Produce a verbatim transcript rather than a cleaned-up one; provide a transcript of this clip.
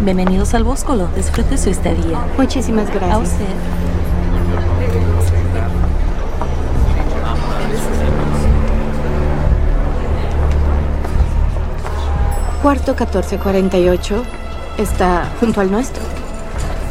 Bienvenidos al Bóscolo. Disfrute su estadía. Muchísimas gracias. A usted. Cuarto catorce cuarenta y ocho está junto al nuestro.